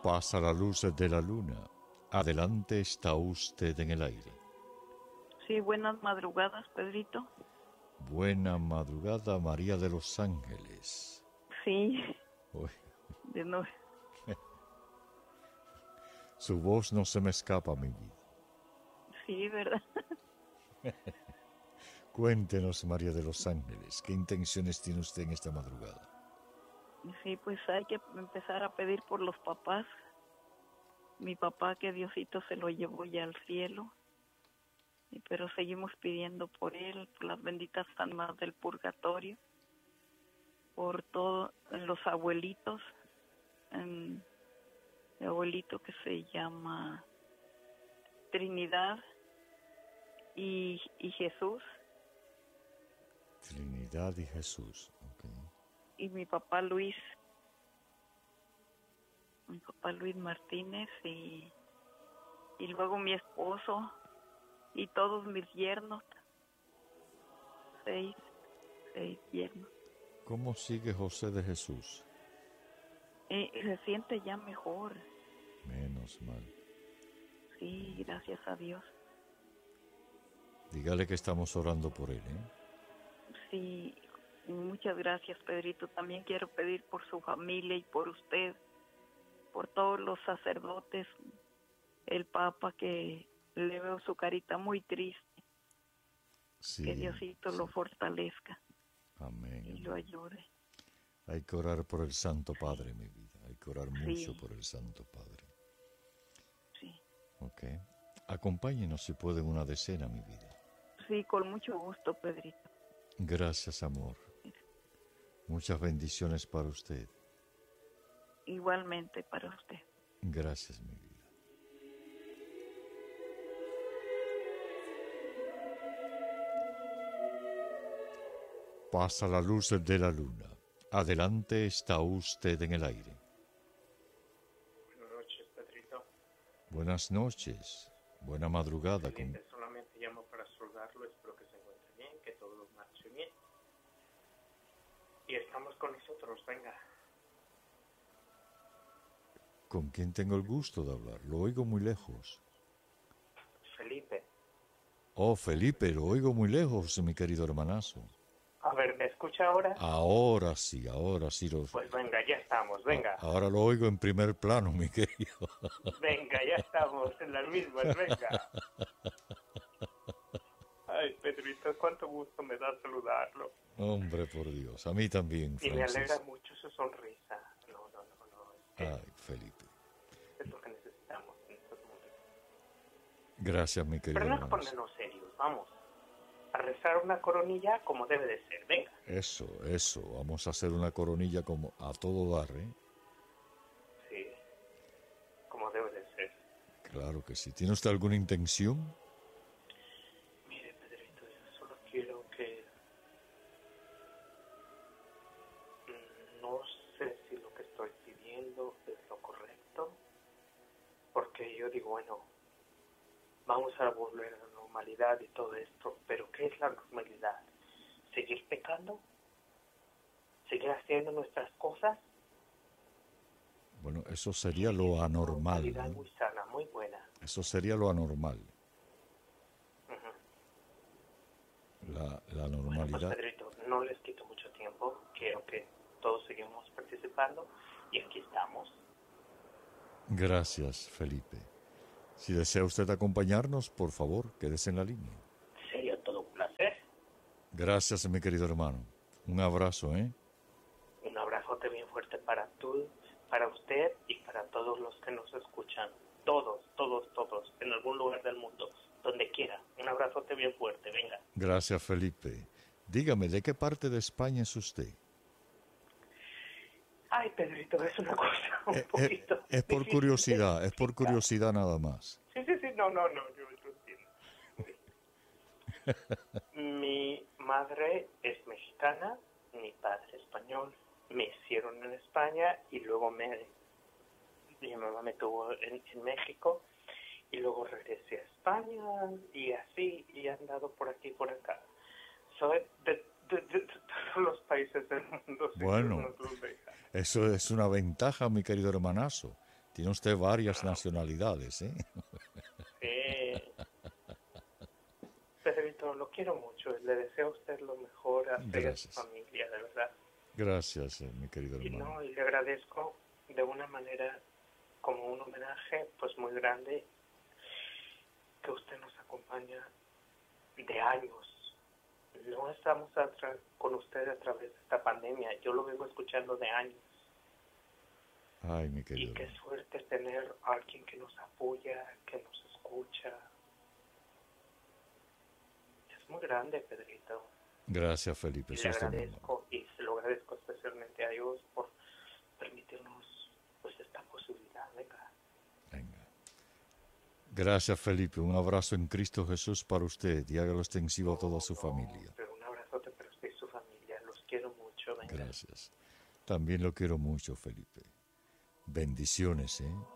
Pasa la luz de la luna. Adelante, está usted en el aire. Sí, buenas madrugadas, Pedrito. Buena madrugada, María de los Ángeles. Sí, Uy, de nuevo. su voz no se me escapa, mi vida. Sí, ¿verdad? Cuéntenos, María de los Ángeles, ¿qué intenciones tiene usted en esta madrugada? Sí, pues hay que empezar a pedir por los papás. Mi papá, que Diosito se lo llevó ya al cielo. Pero seguimos pidiendo por él, por las benditas almas del purgatorio, por todos los abuelitos, el abuelito que se llama Trinidad y Jesús. Trinidad y Jesús, ok. Y mi papá Luis Martínez, y luego mi esposo y todos mis yernos, seis yernos. ¿Cómo sigue José de Jesús? Se siente ya mejor. Menos mal. Sí, gracias a Dios. Dígale que estamos orando por él, ¿eh? Sí, muchas gracias, Pedrito. También quiero pedir por su familia y por usted, por todos los sacerdotes, el Papa, que le veo su carita muy triste. Sí, que Diosito sí. lo fortalezca. Amén. Y lo ayude. Hay que orar por el Santo Padre, mi vida. Hay que orar mucho por el Santo Padre. Sí. Ok. Acompáñenos si puede en una decena, mi vida. Sí, con mucho gusto, Pedrito. Gracias, amor. Muchas bendiciones para usted. Igualmente para usted. Gracias, mi vida. Pasa la luz de la luna. Adelante, está usted en el aire. Buenas noches, Pedrito. Buenas noches. Buena madrugada. Solamente llamo para saludarlo. Espero que se encuentre bien, que todo marche bien. Y estamos con nosotros, venga. ¿Con quién tengo el gusto de hablar? Lo oigo muy lejos. Felipe. Oh, Felipe, lo oigo muy lejos, mi querido hermanazo. A ver, ¿me escucha ahora? Ahora sí lo... Pues venga, ya estamos, venga. Ahora lo oigo en primer plano, mi querido. Venga, ya estamos en las mismas, venga. Ay, Pedrito, cuánto gusto me da saludarlo. Hombre, por Dios, a mí también, Y Francis. me alegra mucho su sonrisa. No. Ay, Felipe. Es lo que necesitamos en estos momentos. Gracias, mi querido Pero no hermanazo. ponernos serios, vamos. A rezar una coronilla como debe de ser, venga. Eso. Vamos a hacer una coronilla como a todo dar, ¿eh? Sí, como debe de ser. Claro que sí. ¿Tiene usted alguna intención? Mire, Pedrito, yo solo quiero que... No sé si lo que estoy pidiendo es lo correcto, porque yo digo, bueno, vamos a volver a la normalidad y todo esto, pero ¿qué es la normalidad? ¿Seguir pecando? ¿Seguir haciendo nuestras cosas? Bueno, eso sería lo anormal, Una normalidad ¿no? muy sana, muy buena. Eso sería lo anormal. Uh-huh. La Bueno, normalidad. pues Pedrito, no les quito mucho tiempo. Quiero que todos seguimos participando y aquí estamos. Gracias, Felipe. Si desea usted acompañarnos, por favor, quédese en la línea. Sería todo un placer. Gracias, mi querido hermano. Un abrazo, ¿eh? Un abrazote bien fuerte para usted y para todos los que nos escuchan. Todos, en algún lugar del mundo, donde quiera. Un abrazote bien fuerte, venga. Gracias, Felipe. Dígame, ¿de qué parte de España es usted? Ay, Pedrito, es una cosa un poquito Es por difícil curiosidad, de es por explicar. curiosidad nada más. Sí, no, yo lo entiendo. Mi madre es mexicana, mi padre español. Me hicieron en España y luego mi mamá me tuvo en México y luego regresé a España y así, y he andado por aquí y por acá. Soy de todos los países del mundo. Bueno, eso es una ventaja, mi querido hermanazo. Tiene usted varias nacionalidades, ¿eh? Pedrito, lo quiero mucho. Le deseo a usted lo mejor, a usted y a su familia, de verdad. Gracias, mi querido hermano. Y le agradezco de una manera, como un homenaje, pues muy grande, que usted nos acompaña de años. No estamos con usted a través de esta pandemia. Yo lo vengo escuchando de años. Ay, mi querido. Y qué suerte tener a alguien que nos apoya, que nos escucha. Es muy grande, Pedrito. Gracias, Felipe. Y le agradezco, y se lo agradezco especialmente a Dios por permitirnos pues esta posibilidad. Venga. Gracias, Felipe. Un abrazo en Cristo Jesús para usted y hágalo extensivo a toda su familia. Pero un abrazote para usted y su familia. Los quiero mucho. Venga. Gracias. También lo quiero mucho, Felipe. Bendiciones, ¿eh?